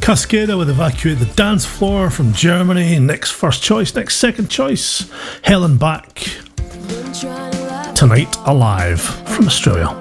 Cascada with Evacuate the Dance Floor from Germany. Next first choice, next second choice, Helen Back. Tonight Alive from Australia.